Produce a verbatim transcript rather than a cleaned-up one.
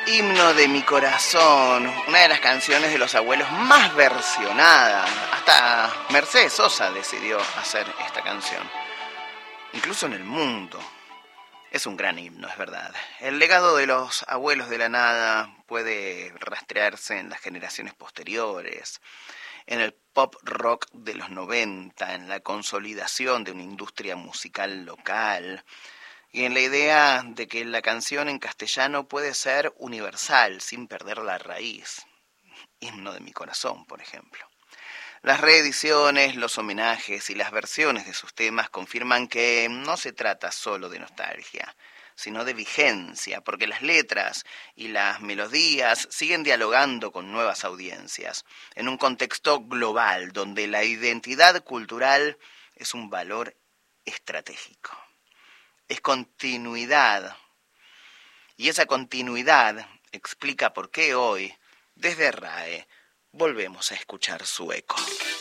Himno de mi corazón, una de las canciones de los abuelos más versionada. Hasta Mercedes Sosa decidió hacer esta canción, incluso en el mundo. Es un gran himno, es verdad. El legado de los abuelos de la nada puede rastrearse en las generaciones posteriores, en el pop rock de los noventa, en la consolidación de una industria musical local, y en la idea de que la canción en castellano puede ser universal sin perder la raíz. Himno de mi corazón, por ejemplo. Las reediciones, los homenajes y las versiones de sus temas confirman que no se trata solo de nostalgia, sino de vigencia, porque las letras y las melodías siguen dialogando con nuevas audiencias, en un contexto global donde la identidad cultural es un valor estratégico. Es continuidad, y esa continuidad explica por qué hoy, desde R A E, volvemos a escuchar su eco.